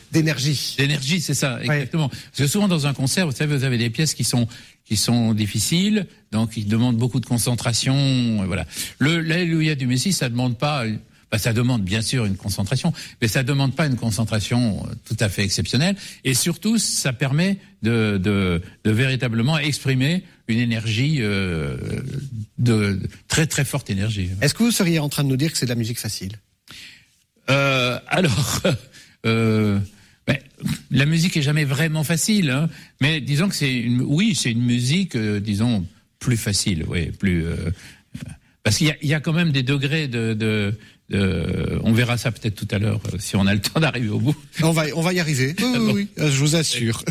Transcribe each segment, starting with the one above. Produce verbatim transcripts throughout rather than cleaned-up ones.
d'énergie. D'énergie, c'est ça, exactement. Ouais. Parce que souvent dans un concert, vous savez, vous avez des pièces qui sont qui sont difficiles, donc qui demandent beaucoup de concentration. Voilà. Le l'Alléluia du Messie, ça demande pas. Bah, ça demande bien sûr une concentration, mais ça demande pas une concentration tout à fait exceptionnelle. Et surtout, ça permet de, de, de véritablement exprimer une énergie, euh, de très très forte énergie. Est-ce que vous seriez en train de nous dire que c'est de la musique facile ? euh, Alors, euh, ben, la musique est jamais vraiment facile, hein, mais disons que c'est une, oui, c'est une musique, euh, disons plus facile, oui, plus. Euh, parce qu'il y a, il y a quand même des degrés de, de Euh, on verra ça peut-être tout à l'heure euh, si on a le temps d'arriver au bout. On va, on va y arriver. Oui, oui, oui, je vous assure.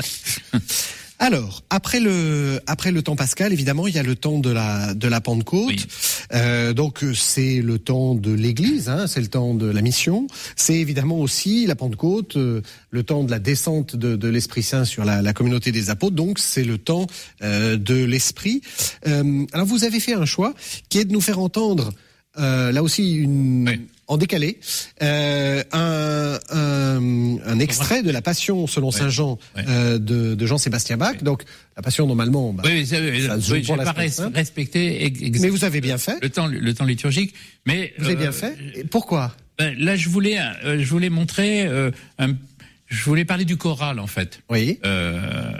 Alors, après le après le temps pascal, évidemment, il y a le temps de la de la Pentecôte. Oui. Euh, donc c'est le temps de l'Église, hein, c'est le temps de la mission. C'est évidemment aussi la Pentecôte, euh, le temps de la descente de, de l'Esprit Saint sur la, la communauté des apôtres. Donc c'est le temps euh, de l'Esprit. Euh, alors vous avez fait un choix qui est de nous faire entendre. Euh, là aussi, une, oui. en décalé, euh, un, un, un extrait de la Passion selon oui. Saint Jean oui. euh, de, de Jean-Sébastien Bach. Oui. Donc, la Passion normalement, bah, oui, ça, oui, ça se joue oui, pour la pas res- respecté. Ex- mais vous avez bien fait le temps, le temps liturgique. Mais vous euh, avez bien fait. Et pourquoi ? Ben, là, je voulais, euh, je voulais montrer, euh, un, je voulais parler du choral en fait. Oui. Euh,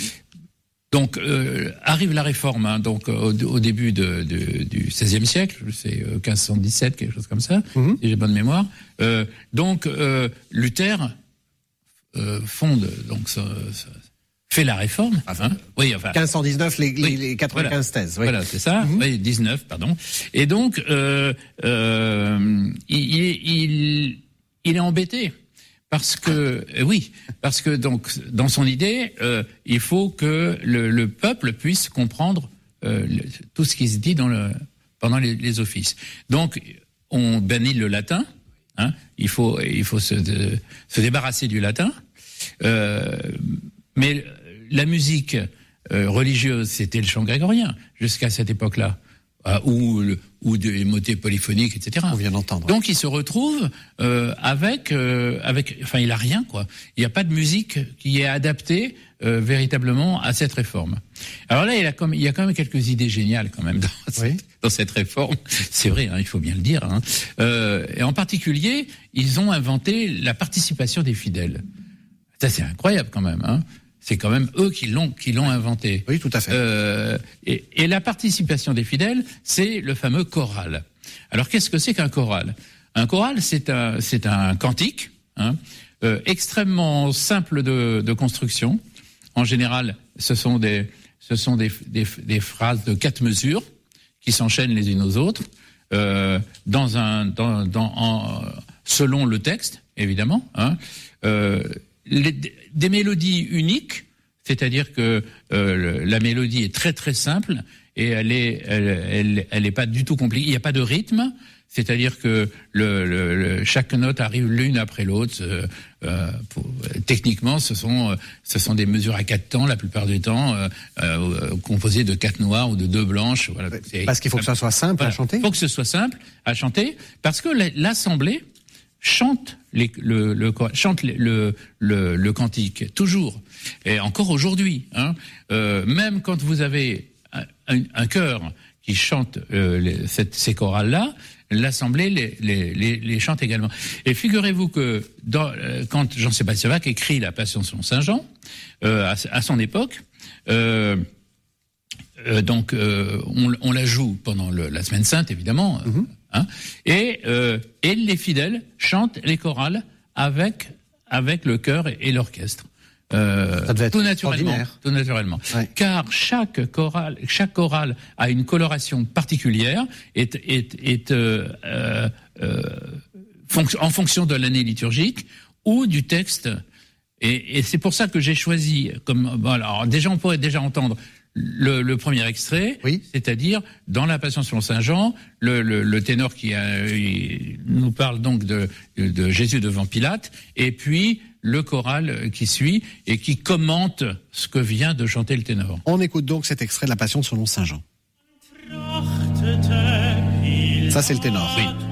Donc euh, arrive la Réforme, hein, donc au, au début de, de, du seizième siècle, c'est euh, quinze cent dix-sept, quelque chose comme ça, mm-hmm. si j'ai bonne mémoire. Euh, donc euh, Luther euh, fonde, donc ça, ça fait la Réforme. Enfin, hein, oui, enfin quinze cent dix-neuf, les, oui, les quatre-vingt-quinze voilà, thèses. Oui. Voilà, c'est ça. Mm-hmm. Oui, dix-neuf, pardon. Et donc euh, euh, il, il, il est embêté. Parce que euh, oui, parce que donc dans son idée, euh, il faut que le, le peuple puisse comprendre euh, le, tout ce qui se dit dans le pendant les, les offices. Donc on bannit le latin. Hein, il faut il faut se de, se débarrasser du latin. Euh, mais la musique euh, religieuse, c'était le chant grégorien jusqu'à cette époque-là. Euh, ou, ou des motets polyphoniques, et cetera. On vient d'entendre. Donc il se retrouve euh, avec, euh, avec, enfin il a rien quoi. Il n'y a pas de musique qui est adaptée euh, véritablement à cette réforme. Alors là il y a comme, il y a quand même quelques idées géniales quand même dans, oui. cette, dans cette réforme. C'est vrai, hein, il faut bien le dire. Hein. Euh, et en particulier, ils ont inventé la participation des fidèles. Ça c'est incroyable quand même. Hein. C'est quand même eux qui l'ont qui l'ont inventé. Oui, tout à fait. Euh, et, et la participation des fidèles, c'est le fameux choral. Alors, qu'est-ce que c'est qu'un choral ? Un choral, c'est un c'est un cantique, hein, euh, extrêmement simple de, de construction. En général, ce sont des ce sont des, des des phrases de quatre mesures qui s'enchaînent les unes aux autres euh, dans un dans dans en, selon le texte, évidemment. Hein, euh, Les, des mélodies uniques, c'est-à-dire que euh, la mélodie est très très simple et elle est elle elle, elle est pas du tout compliquée. Il n'y a pas de rythme, c'est-à-dire que le, le, le chaque note arrive l'une après l'autre. Euh, euh, pour, techniquement, ce sont ce sont des mesures à quatre temps la plupart du temps, euh, euh, composées de quatre noires ou de deux blanches. Voilà. Parce qu'il faut que ça soit simple voilà. à chanter. Il faut que ce soit simple à chanter parce que l'assemblée chante les, le, le, chante le, le, le cantique, toujours. Et encore aujourd'hui, hein, euh, même quand vous avez un, un, un chœur qui chante euh, les, cette, ces chorales-là, l'Assemblée les, les, les, les chante également. Et figurez-vous que dans, euh, quand Jean-Sébastien Bach écrit la Passion selon Saint Jean, euh, à, à son époque, euh, euh, donc euh, on, on la joue pendant le, la Semaine Sainte, évidemment, mm-hmm. Hein, et, euh, et les fidèles chantent les chorales avec avec le chœur et, et l'orchestre. Euh, Ça devait être tout naturellement, tout naturellement. Ouais. Car chaque chorale, chaque chorale a une coloration particulière, est est est euh, euh, euh, fonc- en fonction de l'année liturgique ou du texte. Et, et c'est pour ça que j'ai choisi comme bon, alors déjà on pourrait déjà entendre. Le, le premier extrait, oui. c'est-à-dire dans la Passion selon Saint Jean, le, le, le ténor qui a, nous parle donc de, de Jésus devant Pilate, et puis le choral qui suit et qui commente ce que vient de chanter le ténor. On écoute donc cet extrait de la Passion selon Saint Jean. Ça c'est le ténor. Oui.